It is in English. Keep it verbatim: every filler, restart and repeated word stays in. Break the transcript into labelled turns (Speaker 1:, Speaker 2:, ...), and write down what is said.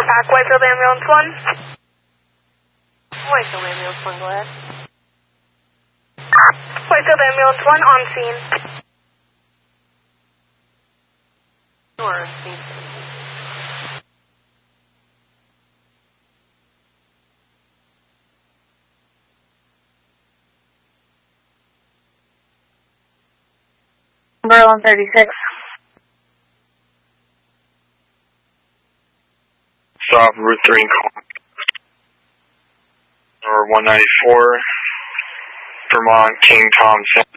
Speaker 1: Contact Whitefield Ambulance one.
Speaker 2: Whitefield Ambulance one, go ahead.
Speaker 1: Whitefield Ambulance one on scene.
Speaker 2: You're on scene.
Speaker 1: Number one thirty-six.
Speaker 3: Stop Route three and call. Or one ninety-four, Vermont, King Thompson.